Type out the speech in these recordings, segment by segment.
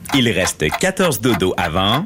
Il reste 14 dodos avant...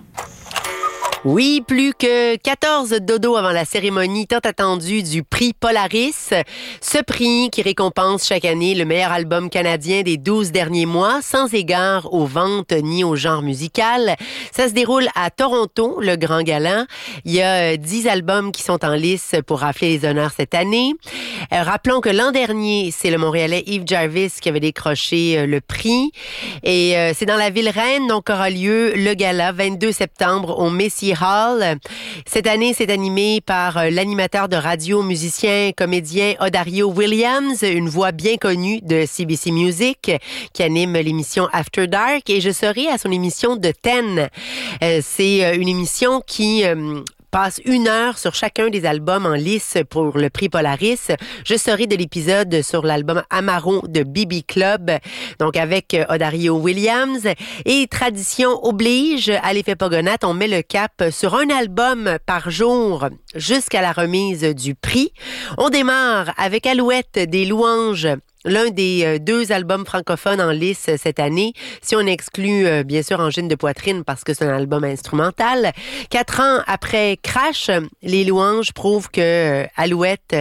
Oui, plus que 14 dodos avant la cérémonie tant attendue du prix Polaris. Ce prix qui récompense chaque année le meilleur album canadien des 12 derniers mois, sans égard aux ventes ni au genre musical. Ça se déroule à Toronto, le Grand Gala. Il y a 10 albums qui sont en lice pour rafler les honneurs cette année. Rappelons que l'an dernier, c'est le Montréalais Yves Jarvis qui avait décroché le prix. Et c'est dans la ville reine, donc aura lieu le gala 22 septembre au Messier Hall. Cette année, c'est animé par l'animateur de radio, musicien, comédien Odario Williams, une voix bien connue de CBC Music, qui anime l'émission After Dark, et je serai à son émission de 10. C'est une émission qui passe 1 heure sur chacun des albums en lice pour le prix Polaris. Je serai de l'épisode sur l'album Amaro de BB Club, donc avec Odario Williams. Et tradition oblige, à l'effet Pogonat, on met le cap sur un album par jour jusqu'à la remise du prix. On démarre avec Alouette des Louanges, l'un des 2 albums francophones en lice cette année, si on exclut bien sûr Angine de poitrine parce que c'est un album instrumental. 4 ans après Crash, les Louanges prouvent que Alouette,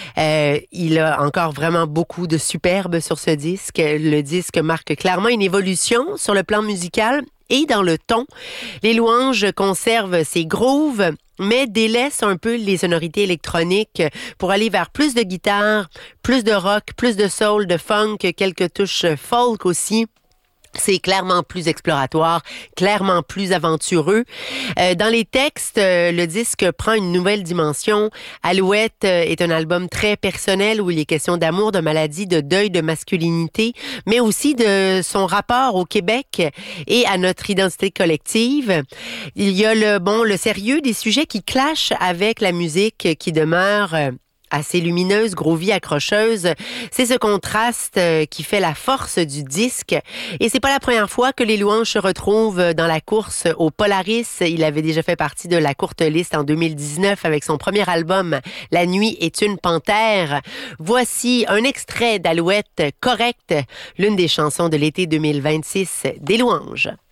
il a encore vraiment beaucoup de superbe sur ce disque. Le disque marque clairement une évolution sur le plan musical et dans le ton. Les Louanges conservent ses grooves, mais délaisse un peu les sonorités électroniques pour aller vers plus de guitare, plus de rock, plus de soul, de funk, quelques touches folk aussi. C'est clairement plus exploratoire, clairement plus aventureux. Dans les textes, le disque prend une nouvelle dimension. Alouette est un album très personnel où il est question d'amour, de maladie, de deuil, de masculinité, mais aussi de son rapport au Québec et à notre identité collective. Il y a le sérieux des sujets qui clashent avec la musique qui demeure assez lumineuse, groovy, accrocheuse. C'est ce contraste qui fait la force du disque. Et c'est pas la première fois que les Louanges se retrouvent dans la course au Polaris. Il avait déjà fait partie de la courte liste en 2019 avec son premier album La nuit est une panthère. Voici un extrait d'Alouette, Correct, l'une des chansons de l'été 2026 des Louanges.